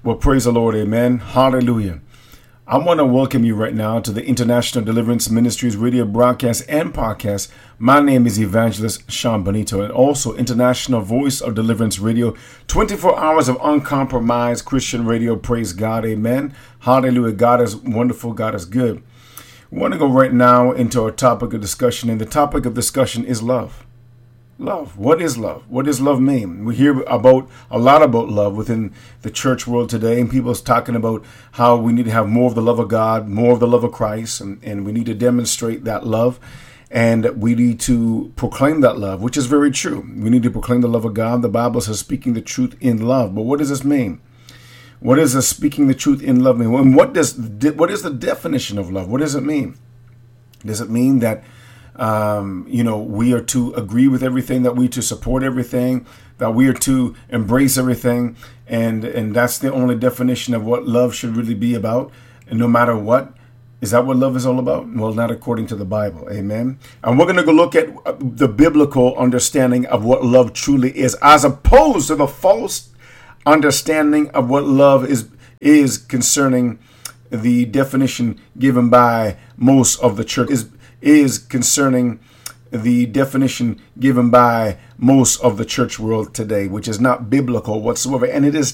Well, praise the Lord. Amen. Hallelujah. I want to welcome you right now to the International Deliverance Ministries radio broadcast and podcast. My name is Evangelist Sean Benito, and also International Voice of Deliverance Radio, 24 hours of uncompromised Christian radio. Praise God. Amen. Hallelujah. God is wonderful. God is good. We want to go right now into our topic of discussion, and the topic of discussion is love. Love. What is love? What does love mean? We hear a lot about love within the church world today, and people are talking about how we need to have more of the love of God, more of the love of Christ, and we need to demonstrate that love, and we need to proclaim that love, which is very true. We need to proclaim the love of God. The Bible says speaking the truth in love. But what does this mean? What does this speaking the truth in love mean? And what is the definition of love? What does it mean? Does it mean that we are to agree with everything, that we are to support everything, that we are to embrace everything, and that's the only definition of what love should really be about? And no matter what, is that what love is all about? Well, not according to the Bible. Amen. And we're going to go look at the biblical understanding of what love truly is, as opposed to the false understanding of what love is concerning the definition given by most of the church is concerning the definition given by most of the church world today, which is not biblical whatsoever. And it is